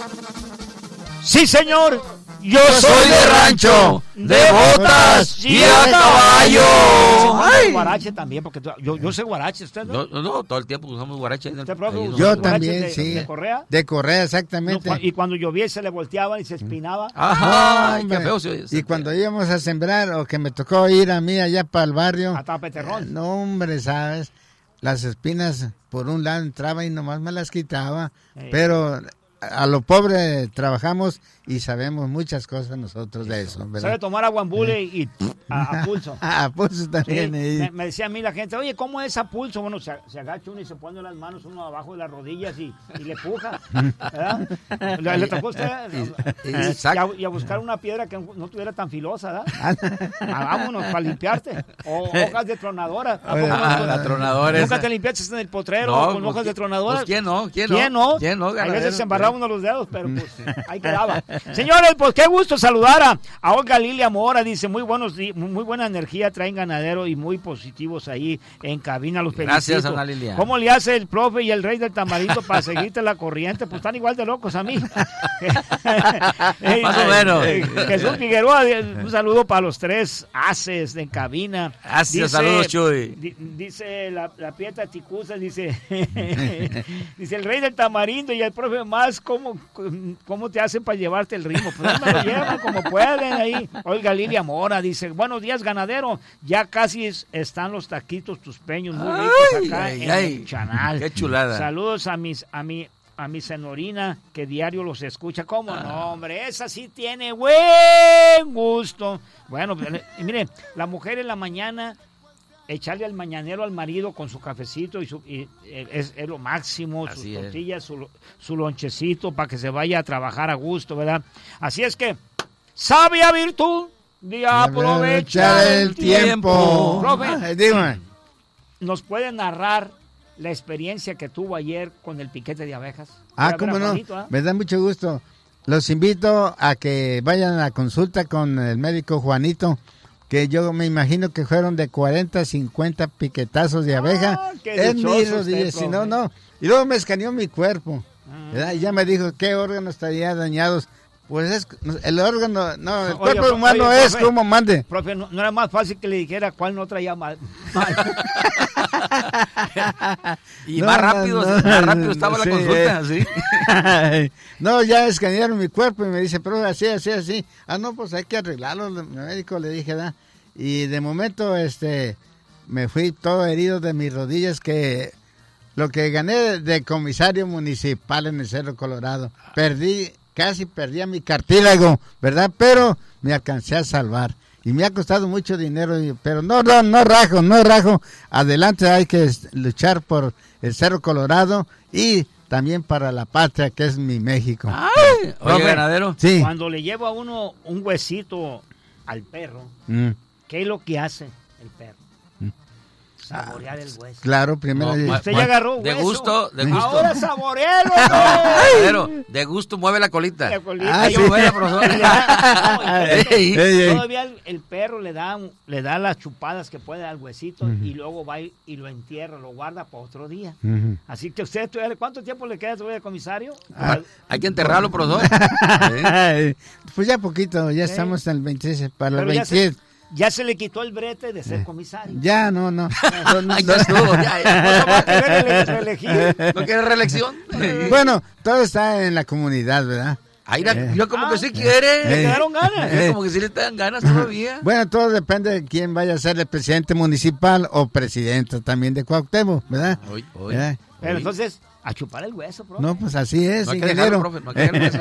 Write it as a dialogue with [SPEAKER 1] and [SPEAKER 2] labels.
[SPEAKER 1] Sí, señor.
[SPEAKER 2] Yo soy de rancho, de botas y a caballo.
[SPEAKER 1] Ay. Guarache también, porque yo sé guarache, ¿usted no?
[SPEAKER 2] No, todo el tiempo usamos guarache.
[SPEAKER 1] ¿Usted, profe,
[SPEAKER 3] yo también, sí.
[SPEAKER 1] ¿De correa?
[SPEAKER 3] De correa, exactamente.
[SPEAKER 1] No, y cuando llovía se le volteaba y se espinaba.
[SPEAKER 3] Ajá,
[SPEAKER 2] qué feo se oye.
[SPEAKER 3] Y cuando íbamos a sembrar, o que me tocó ir a mí allá para el barrio.
[SPEAKER 1] Hasta Peterrón.
[SPEAKER 3] No, hombre, ¿sabes? Las espinas por un lado entraba y nomás me las quitaba. Pero a lo pobre trabajamos y sabemos muchas cosas nosotros de eso, ¿verdad?
[SPEAKER 1] Sabe tomar aguambule y a pulso.
[SPEAKER 3] A pulso también.
[SPEAKER 1] Sí, me decía a mí la gente, oye, ¿cómo es a pulso? Bueno, se agacha uno y se pone las manos uno abajo de las rodillas y le puja, ¿verdad? ¿Le tocó a usted? Y a buscar una piedra que no tuviera tan filosa, ¿verdad? Vámonos, para limpiarte. O hojas de tronadora.
[SPEAKER 2] La tronadora.
[SPEAKER 1] ¿Nunca te limpiaste en el potrero con hojas de tronadora?
[SPEAKER 2] Pues, ¿quién no?
[SPEAKER 1] ¿Quién no? A veces se embarraba uno los dedos, pero pues ahí quedaba. Señores, pues qué gusto saludar a Olga Lilia Mora. Dice, muy buena energía traen ganadero y muy positivos ahí en cabina. Los felicito.
[SPEAKER 2] Gracias, Ana Lilia.
[SPEAKER 1] ¿Cómo le hace el profe y el rey del tamarito para seguirte la corriente? Pues están igual de locos a mí.
[SPEAKER 2] Más o menos.
[SPEAKER 1] Jesús Figueroa, un saludo para los tres haces en cabina.
[SPEAKER 2] Gracias, saludos, Chuy.
[SPEAKER 1] Dice la Pieta Ticusa, dice el rey del tamarindo y el profe más, ¿cómo te hacen para llevarte el ritmo? Pues me lo llevan como pueden ahí. Olga Lilia Mora dice, buenos días, ganadero, ya casi están los taquitos tuspeños muy ricos acá en el Chanal.
[SPEAKER 2] Qué chulada.
[SPEAKER 1] Saludos a mi señorina que diario los escucha. ¿Cómo no, hombre? Esa sí tiene buen gusto. Bueno, mire, la mujer en la mañana, echarle al mañanero al marido con su cafecito y es lo máximo,
[SPEAKER 2] así
[SPEAKER 1] sus tortillas, su lonchecito para que se vaya a trabajar a gusto, ¿verdad? Así es que, sabia virtud de aprovechar el tiempo. Profe,
[SPEAKER 3] dígame.
[SPEAKER 1] ¿Nos puede narrar la experiencia que tuvo ayer con el piquete de abejas?
[SPEAKER 3] ¿Cómo no? Me da mucho gusto. Los invito a que vayan a consulta con el médico Juanito, que yo me imagino que fueron de 40, 50 piquetazos de abeja en mis rodillas. Si no. Y luego me escaneó mi cuerpo, ¿verdad? Y ya me dijo qué órganos estarían dañados. Pues es el órgano, el cuerpo humano es profe, como mande.
[SPEAKER 1] Profe, no era más fácil que le dijera cuál no traía mal.
[SPEAKER 2] Y más rápido estaba la consulta, ¿sí?
[SPEAKER 3] No, ya escanearon mi cuerpo y me dice, pero así. No, pues hay que arreglarlo, el médico le dije, ¿verdad? Y de momento, me fui todo herido de mis rodillas, que lo que gané de comisario municipal en el Cerro Colorado, casi perdí a mi cartílago, ¿verdad? Pero me alcancé a salvar. Y me ha costado mucho dinero, pero no rajo. Adelante, hay que luchar por el Cerro Colorado y también para la patria que es mi México.
[SPEAKER 2] Ay, oye, ganadero.
[SPEAKER 1] Sí. Cuando le lleva a uno un huesito al perro, ¿qué es lo que hace el perro? Saborear el hueso.
[SPEAKER 3] Claro, primero.
[SPEAKER 1] Usted ya agarró hueso.
[SPEAKER 2] De gusto.
[SPEAKER 1] Ahora saborealo.
[SPEAKER 2] Pero de gusto mueve la colita.
[SPEAKER 1] Sí. Todavía el perro le da las chupadas que puede al huesito y luego va y lo entierra, lo guarda para otro día. Así que usted, ¿cuánto tiempo le queda todavía de comisario?
[SPEAKER 2] Hay que enterrarlo, profesor.
[SPEAKER 3] Pues ya poquito, ya estamos en el 26, para el 27.
[SPEAKER 1] Ya se le quitó el brete de ser comisario.
[SPEAKER 3] Ya, no.
[SPEAKER 2] No estuvo, ya.
[SPEAKER 1] ¿No va a querer reelegir?
[SPEAKER 2] ¿No quiere reelección?
[SPEAKER 3] Bueno, todo está en la comunidad, ¿verdad?
[SPEAKER 2] Yo como que sí quiere.
[SPEAKER 1] Le quedaron ganas.
[SPEAKER 2] Como que sí le dan ganas todavía.
[SPEAKER 3] Bueno, todo depende de quién vaya a ser el presidente municipal o presidente también de Cuauhtémoc, ¿verdad?
[SPEAKER 1] Pero entonces, a chupar el hueso, profe.
[SPEAKER 3] No, pues así es,
[SPEAKER 2] no
[SPEAKER 3] ingeniero.
[SPEAKER 2] Dejarlo, profe, no hay que dejarlo,